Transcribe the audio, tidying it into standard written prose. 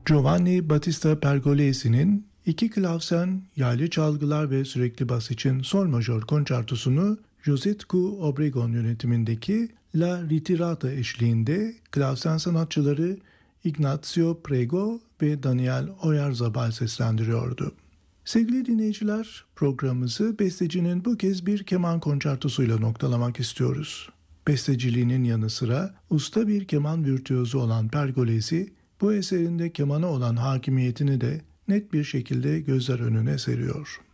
Giovanni Battista Pergolesi'nin iki klavsen, yaylı çalgılar ve sürekli bas için sol majör konçertosunu Jositku Obregon yönetimindeki La Ritirata eşliğinde klavsen sanatçıları Ignacio Prego ve Daniel Oyarzabal seslendiriyordu. Sevgili dinleyiciler, programımızı bestecinin bu kez bir keman konçertosuyla noktalamak istiyoruz. Besteciliğinin yanı sıra usta bir keman virtüözü olan Pergolesi, bu eserinde kemana olan hakimiyetini de net bir şekilde gözler önüne seriyor.